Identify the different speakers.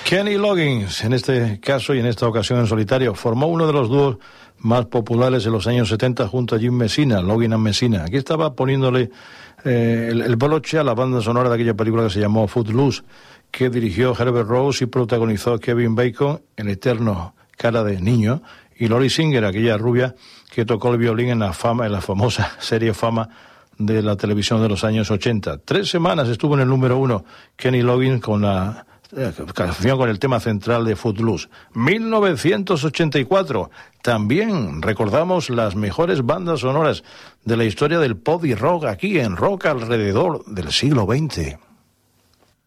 Speaker 1: Kenny Loggins, en este caso y en esta ocasión en solitario, formó uno de los dúos más populares en los años 70 junto a Jim Messina, Loggins and Messina. Aquí estaba poniéndole el broche a la banda sonora de aquella película que se llamó Footloose, que dirigió Herbert Ross y protagonizó Kevin Bacon, el eterno cara de niño, y Lori Singer, aquella rubia que tocó el violín en la famosa serie Fama de la televisión de los años 80. 3 semanas estuvo en el número 1 Kenny Loggins con la canción con el tema central de Footloose. 1984. También recordamos las mejores bandas sonoras de la historia del pop y rock aquí en Rock alrededor del siglo XX.